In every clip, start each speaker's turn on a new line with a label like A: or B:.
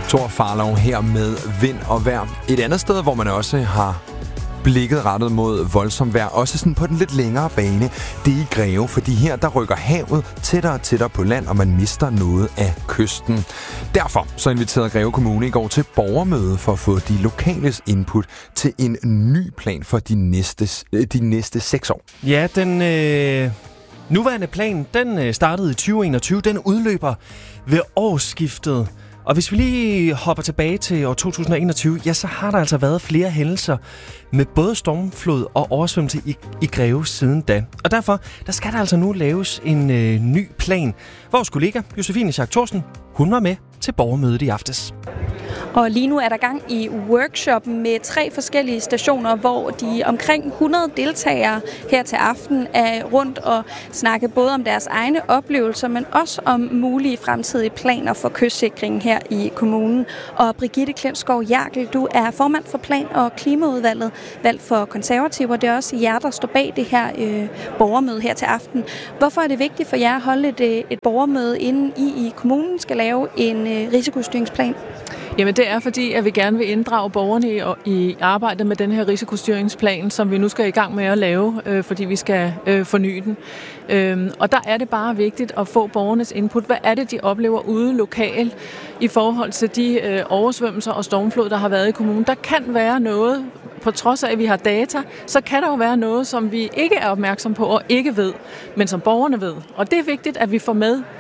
A: Thor Farlov her med vind og vejr. Et andet sted, hvor man også har blikket rettet mod voldsomt vejr, også sådan på den lidt længere bane, det er i Greve, fordi her der rykker havet tættere og tættere på land, og man mister noget af kysten. Derfor så inviterede Greve Kommune i går til borgermøde for at få de lokales input til en ny plan for de næste 6 år.
B: Ja, den nuværende plan, den startede i 2021. Den udløber ved årsskiftet. Og hvis vi lige hopper tilbage til år 2021, ja, så har der altså været flere hændelser med både stormflod og oversvømmelse i Greve siden da. Og derfor, der skal der altså nu laves en ny plan. Vores kollega, Josefine Schack Thorsen, hun var med til borgermødet i aftes.
C: Og lige nu er der gang i workshop med 3 forskellige stationer, hvor de omkring 100 deltagere her til aften er rundt og snakke både om deres egne oplevelser, men også om mulige fremtidige planer for kystsikring her i kommunen. Og Brigitte Klintskov Jerkel, du er formand for Plan- og Klimaudvalget, valgt for Konservative, og det er også jer, der står bag det her borgermøde her til aften. Hvorfor er det vigtigt for jer at holde et borgermøde, inden I kommunen skal lave en risikostyringsplan?
D: Jamen det er fordi, at vi gerne vil inddrage borgerne i arbejdet med den her risikostyringsplan, som vi nu skal i gang med at lave, fordi vi skal forny den. Og der er det bare vigtigt at få borgernes input. Hvad er det, de oplever ude lokalt i forhold til de oversvømmelser og stormflod, der har været i kommunen? Der kan være noget, på trods af at vi har data, så kan der jo være noget, som vi ikke er opmærksom på og ikke ved, men som borgerne ved. Og det er vigtigt, at vi får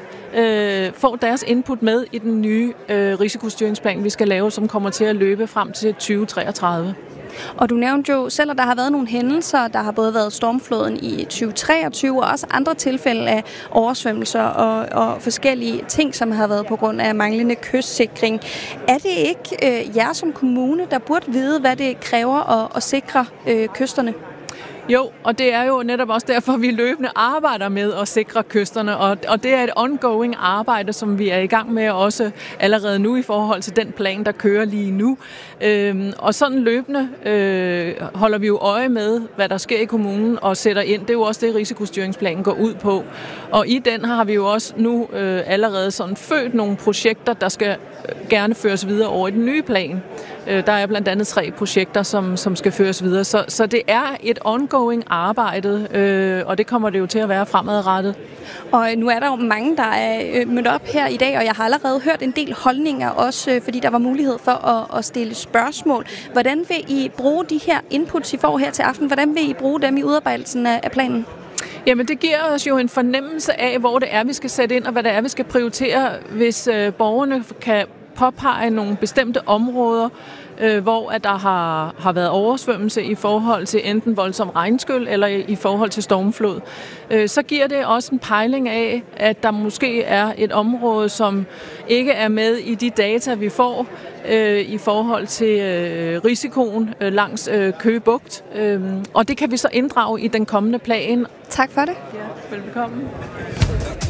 D: deres input med i den nye risikostyringsplan, vi skal lave, som kommer til at løbe frem til 2033.
C: Og du nævnte jo selv, at der har været nogle hændelser. Der har både været stormfloden i 2023 og også andre tilfælde af oversvømmelser og forskellige ting, som har været på grund af manglende kystsikring. Er det ikke jer som kommune, der burde vide, hvad det kræver at sikre kysterne?
D: Jo, og det er jo netop også derfor, vi løbende arbejder med at sikre kysterne, og det er et ongoing arbejde, som vi er i gang med også allerede nu i forhold til den plan, der kører lige nu. Og sådan løbende holder vi jo øje med, hvad der sker i kommunen og sætter ind. Det er jo også det, risikostyringsplanen går ud på. Og i den har vi jo også nu allerede sådan født nogle projekter, der skal gerne føres videre over i den nye plan. Der er blandt andet 3 projekter, som skal føres videre. Så det er et ongoing arbejde, og det kommer det jo til at være fremadrettet.
C: Og nu er der jo mange, der er mødt op her i dag, og jeg har allerede hørt en del holdninger, også fordi der var mulighed for at stille spørgsmål. Hvordan vil I bruge de her inputs, I får her til aften? Hvordan vil I bruge dem i udarbejdelsen af planen?
D: Jamen det giver os jo en fornemmelse af, hvor det er, vi skal sætte ind, og hvad det er, vi skal prioritere, hvis borgerne kan påpege nogle bestemte områder, hvor at der har været oversvømmelse i forhold til enten voldsom regnskyld eller i forhold til stormflod. Så giver det også en pejling af, at der måske er et område, som ikke er med i de data, vi får i forhold til risikoen langs Køge Bugt. Og det kan vi så inddrage i den kommende plan.
C: Tak for det.
D: Ja, velbekomme.